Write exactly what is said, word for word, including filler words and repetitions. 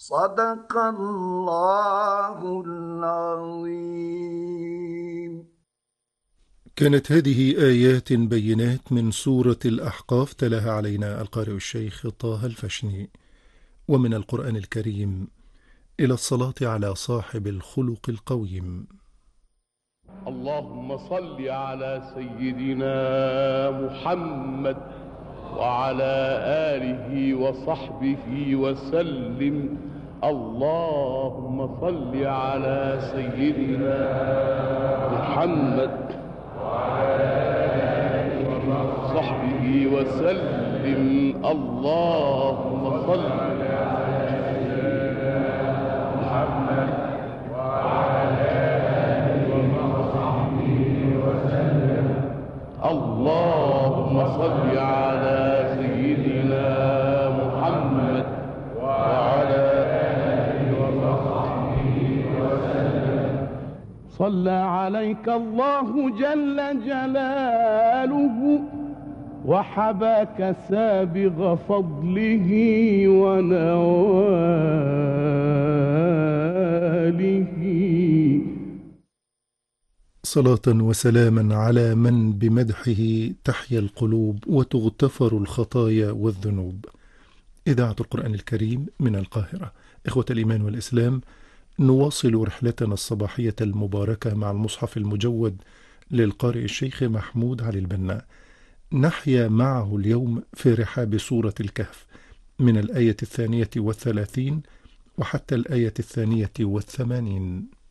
صدق الله العظيم. كانت هذه آيات بينات من سورة الأحقاف، تلاها علينا القارئ الشيخ طه الفشني. ومن القرآن الكريم: إلى الصلاة على صاحب الخلق القويم. اللهم صل على سيدنا محمد وعلى آله وصحبه وسلم. اللهم صل على سيدنا محمد وعلى آله وصحبه وسلم. اللهم صل على سيدنا محمد وعلى آله وصحبه وسلم. اللهم صل على سيدنا محمد وعلى آله وصحبه وسلم. صلى عليك الله جل جلاله وحباك سابغ فضله ونواله. صلاة وسلاما على من بمدحه تحيا القلوب وتغتفر الخطايا والذنوب. إذاعة القرآن الكريم من القاهرة. إخوة الإيمان والإسلام، نواصل رحلتنا الصباحية المباركة مع المصحف المجود للقارئ الشيخ محمود علي البنا. نحيا معه اليوم في رحاب سورة الكهف من الآية الثانية والثلاثين وحتى الآية الثانية والثمانين.